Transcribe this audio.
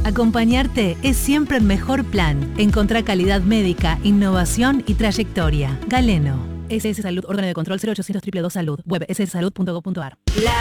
Acompañarte es siempre el mejor plan. Encontrá calidad médica, innovación y trayectoria. Galeno. SS Salud, órgano de control 0800 222 Salud. Web sssalud.gov.ar.